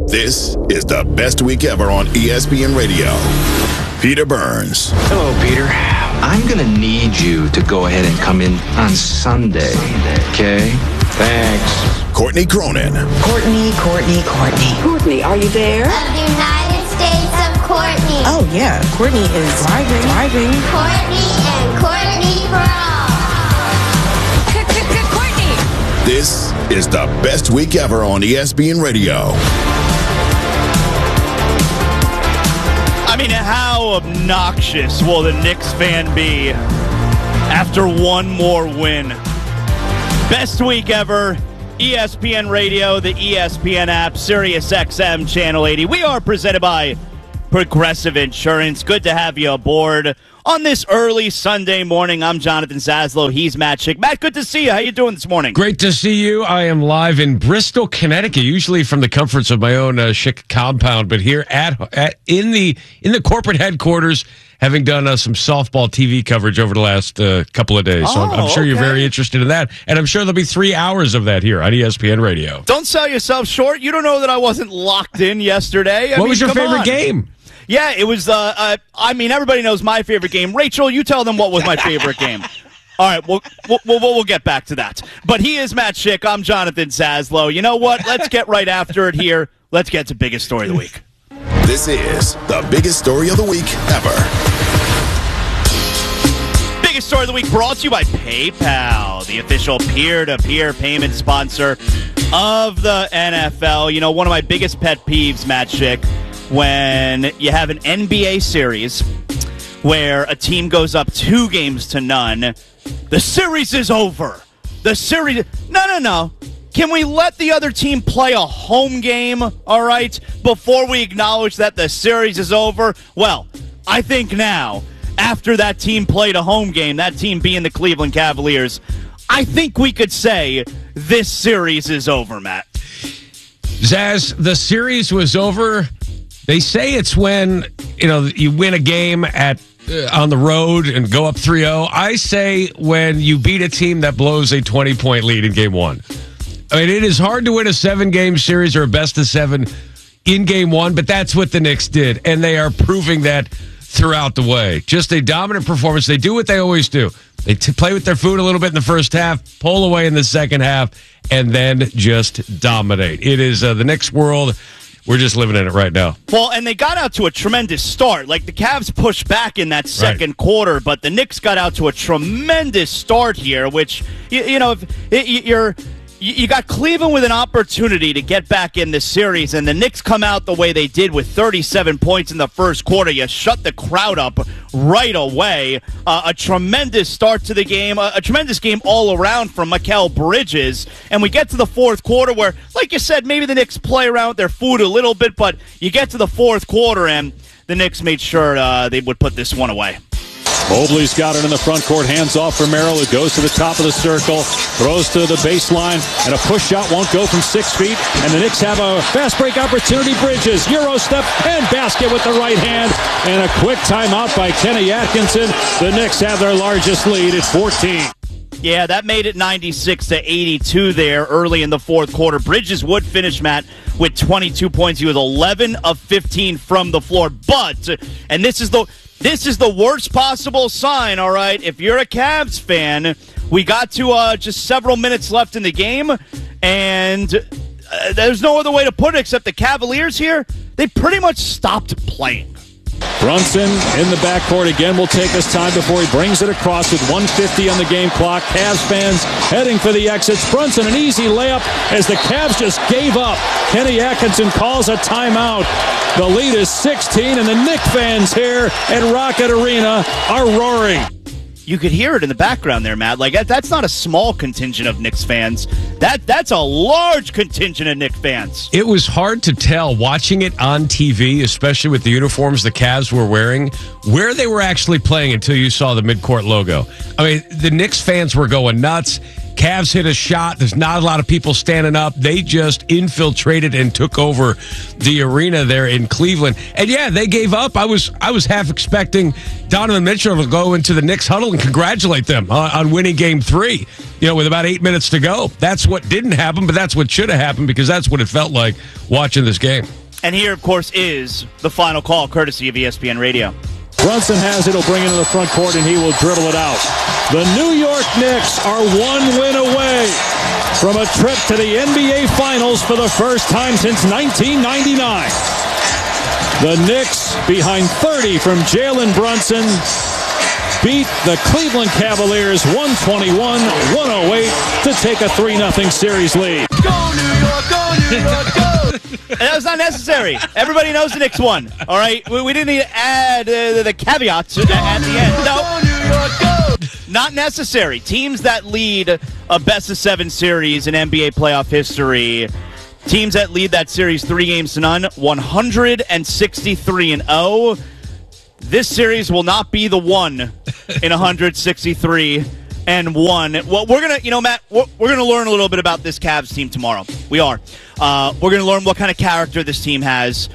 This is the best week ever on ESPN Radio. Peter Burns. Hello, Peter. I'm going to need you to go ahead and come in on Sunday. Okay? Thanks. Courtney Cronin. Courtney. Courtney, are you there? Of the United States of Courtney. Oh, yeah. Courtney is driving. Courtney and Courtney for all. Courtney! This is the best week ever on ESPN Radio. I mean, how obnoxious will the Knicks fan be after one more win? Best week ever, ESPN Radio, the ESPN app, Sirius XM Channel 80. We are presented by Progressive Insurance. Good to have you aboard on this early Sunday morning. I'm Jonathan Zaslow. He's Matt Schick. Matt, good to see you. How you doing this morning? Great to see you. I am live in Bristol, Connecticut, usually from the comforts of my own Schick compound, but here in the corporate headquarters, having done some softball TV coverage over the last couple of days. So I'm sure you're very interested in that, and I'm sure there'll be 3 hours of that here on ESPN Radio. Don't sell yourself short. You don't know that I wasn't locked in yesterday. What was your favorite game? Yeah, it was, everybody knows my favorite game. Rachel, you tell them what was my favorite game. All right, we'll get back to that. But he is Matt Schick. I'm Jonathan Zaslow. You know what? Let's get right after it here. Let's get to biggest story of the week. This is the biggest story of the week ever. Biggest story of the week brought to you by PayPal, the official peer-to-peer payment sponsor of the NFL. You know, one of my biggest pet peeves, Matt Schick, when you have an NBA series where a team goes up 2-0, the series is over. No. Can we let the other team play a home game, all right, before we acknowledge that the series is over? Well, I think now, after that team played a home game, that team being the Cleveland Cavaliers, I think we could say this series is over, Matt. Zaz, the series was over. They say it's when, you win a game on the road and go up 3-0. I say when you beat a team that blows a 20-point lead in game one. I mean, it is hard to win a 7-game series or a best-of-7 in game one, but that's what the Knicks did, and they are proving that throughout the way. Just a dominant performance. They do what they always do. They play with their food a little bit in the first half, pull away in the second half, and then just dominate. It is the Knicks world. We're just living in it right now. Well, and they got out to a tremendous start. Like, the Cavs pushed back in that second quarter, but the Knicks got out to a tremendous start here, which, you got Cleveland with an opportunity to get back in this series, and the Knicks come out the way they did with 37 points in the first quarter. You shut the crowd up right away. A tremendous start to the game, a tremendous game all around from Mikal Bridges. And we get to the fourth quarter where, like you said, maybe the Knicks play around with their food a little bit, but you get to the fourth quarter, and the Knicks made sure they would put this one away. Mobley's got it in the front court, hands off for Merrill, who goes to the top of the circle, throws to the baseline, and a push shot won't go from 6 feet, and the Knicks have a fast break opportunity. Bridges, Euro step, and basket with the right hand, and a quick timeout by Kenny Atkinson. The Knicks have their largest lead at 14. Yeah, that made it 96-82 there early in the fourth quarter. Bridges would finish, Matt, with 22 points. He was 11 of 15 from the floor. But, and this is the worst possible sign, all right? If you're a Cavs fan, we got to just several minutes left in the game, and there's no other way to put it except the Cavaliers here, they pretty much stopped playing. Brunson in the backcourt again will take his time before he brings it across with 1:50 on the game clock. Cavs fans heading for the exits. Brunson, an easy layup as the Cavs just gave up. Kenny Atkinson calls a timeout. The lead is 16, and the Knicks fans here at Rocket Arena are roaring. You could hear it in the background there, Matt. Like, that's not a small contingent of Knicks fans. That's a large contingent of Knicks fans. It was hard to tell watching it on TV, especially with the uniforms the Cavs were wearing, where they were actually playing until you saw the midcourt logo. I mean, the Knicks fans were going nuts. Cavs hit a shot. There's not a lot of people standing up. They just infiltrated and took over the arena there in Cleveland. And yeah, they gave up. I was half expecting Donovan Mitchell to go into the Knicks huddle and congratulate them on winning Game 3. With about 8 minutes to go. That's what didn't happen, but that's what should have happened because that's what it felt like watching this game. And here, of course, is the final call, courtesy of ESPN Radio. Brunson has it. He'll bring it into the front court, and he will dribble it out. The New York Knicks are 1 win away from a trip to the NBA Finals for the first time since 1999. The Knicks, behind 30 from Jalen Brunson, beat the Cleveland Cavaliers 121-108 to take a 3-0 series lead. Go, New York! Go, New York! Go! And that was not necessary. Everybody knows the Knicks won. All right? We didn't need to add the caveats at the end. No. Go, New York! Go! Not necessary. Teams that lead a best-of-7 series in NBA playoff history, teams that lead that series 3-0, 163-0. This series will not be the one in 163-1. Well, we're gonna, Matt, we're gonna learn a little bit about this Cavs team tomorrow. We are. We're gonna learn what kind of character this team has.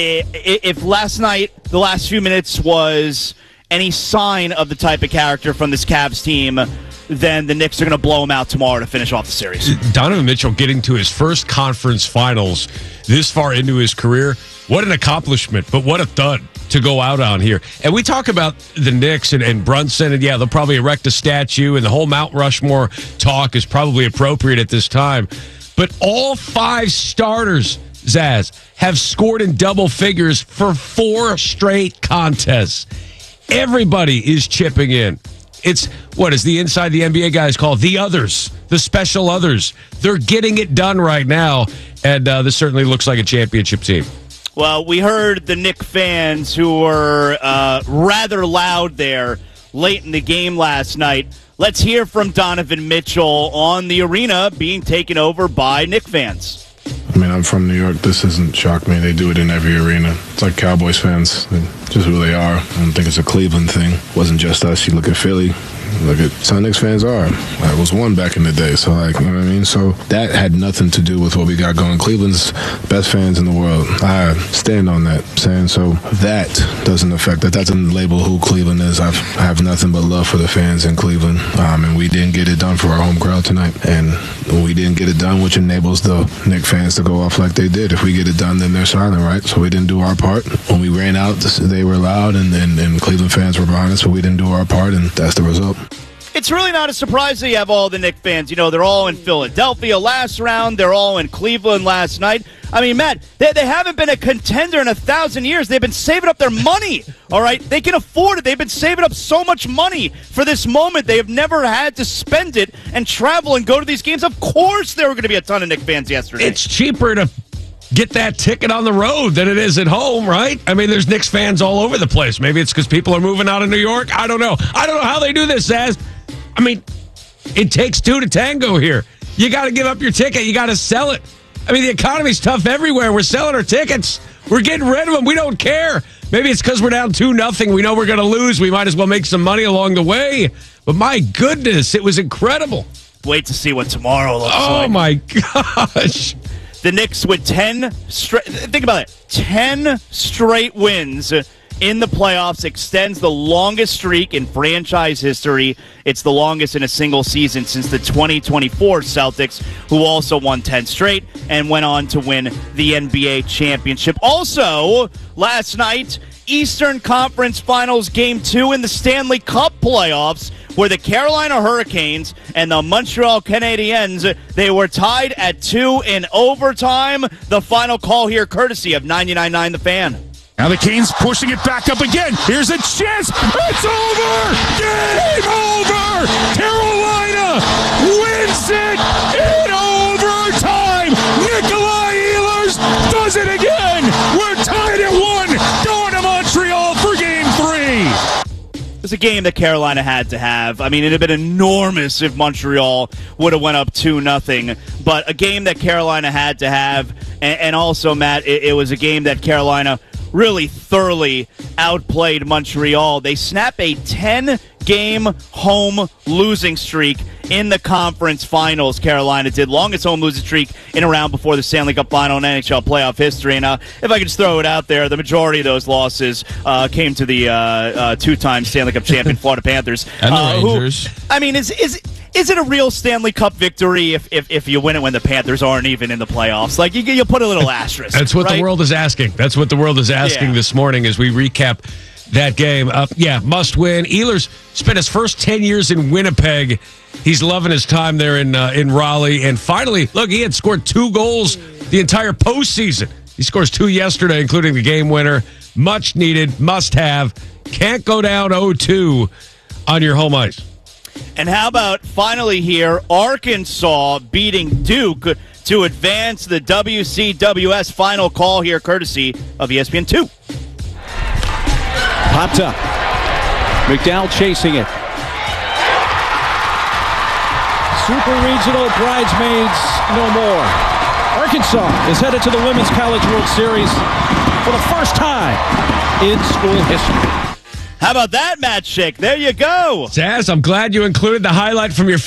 If last night, the last few minutes was any sign of the type of character from this Cavs team, then the Knicks are going to blow them out tomorrow to finish off the series. Donovan Mitchell getting to his first conference finals this far into his career, what an accomplishment, but what a thud to go out on here. And we talk about the Knicks and Brunson, and yeah, they'll probably erect a statue, and the whole Mount Rushmore talk is probably appropriate at this time. But all 5 starters, Zaz, have scored in double figures for 4 straight contests. Everybody is chipping in. It's, what is the inside the NBA guys call the others, the special others. They're getting it done right now, and this certainly looks like a championship team. Well, we heard the Knicks fans who were rather loud there late in the game last night. Let's hear from Donovan Mitchell on the arena being taken over by Knicks fans. I mean, I'm from New York. This doesn't shock me. They do it in every arena. It's like Cowboys fans. Just who they are. I don't think it's a Cleveland thing. It wasn't just us. You look at Philly. Look at how Knicks fans are. I was one back in the day, so you know what I mean? So that had nothing to do with what we got going. Cleveland's best fans in the world. I stand on that, saying so that doesn't affect that. That doesn't label who Cleveland is. I have nothing but love for the fans in Cleveland. And we didn't get it done for our home crowd tonight. And we didn't get it done, which enables the Knicks fans to go off like they did. If we get it done, then they're silent, right? So we didn't do our part. When we ran out, they were loud, and Cleveland fans were behind us, but we didn't do our part, and that's the result. It's really not a surprise that you have all the Knicks fans. They're all in Philadelphia last round. They're all in Cleveland last night. I mean, Matt, they haven't been a contender in 1,000 years. They've been saving up their money, all right? They can afford it. They've been saving up so much money for this moment. They have never had to spend it and travel and go to these games. Of course there were going to be a ton of Knicks fans yesterday. It's cheaper to get that ticket on the road than it is at home, right? I mean, there's Knicks fans all over the place. Maybe it's because people are moving out of New York. I don't know. I don't know how they do this, Zaz. I mean, it takes 2 to tango here. You got to give up your ticket. You got to sell it. I mean, the economy's tough everywhere. We're selling our tickets. We're getting rid of them. We don't care. Maybe it's because we're down 2-0. We know we're going to lose. We might as well make some money along the way. But my goodness, it was incredible. Wait to see what tomorrow looks like. Oh, my gosh. The Knicks with 10 straight. Think about it. 10 straight wins in the playoffs extends the longest streak in franchise history. It's the longest in a single season since the 2024 Celtics, who also won 10 straight and went on to win the NBA championship. Also, last night, Eastern Conference Finals Game 2 in the Stanley Cup playoffs, where the Carolina Hurricanes and the Montreal Canadiens, they were tied at 2 in overtime. The final call here, courtesy of 99.9 The Fan. Now the Canes pushing it back up again. Here's a chance. It's over. Game over. Carolina wins it in overtime. Nikolai Ehlers does it again. We're tied at 1. Going to Montreal for Game 3. It was a game that Carolina had to have. I mean, it would have been enormous if Montreal would have went up 2-0. But a game that Carolina had to have. And also, Matt, it was a game that Carolina really thoroughly outplayed Montreal. They snap a 10 6-game home losing streak in the conference finals. Carolina did longest home losing streak in a round before the Stanley Cup final in NHL playoff history. And if I could just throw it out there, the majority of those losses came to the two-time Stanley Cup champion Florida Panthers. And the Rangers. Who, I mean, is it a real Stanley Cup victory if you win it when the Panthers aren't even in the playoffs? Like, you put a little asterisk. That's what right? the world is asking. That's what the world is asking this morning as we recap that game. Must win. Ehlers spent his first 10 years in Winnipeg. He's loving his time there in Raleigh. And finally, look, he had scored 2 goals the entire postseason. He scores 2 yesterday, including the game winner. Much needed, must have. Can't go down 0-2 on your home ice. And how about finally here, Arkansas beating Duke to advance the WCWS final call here, courtesy of ESPN2. Popped up. McDowell chasing it. Super Regional bridesmaids no more. Arkansas is headed to the Women's College World Series for the first time in school history. How about that, Matt Schick? There you go. Zaz, I'm glad you included the highlight from your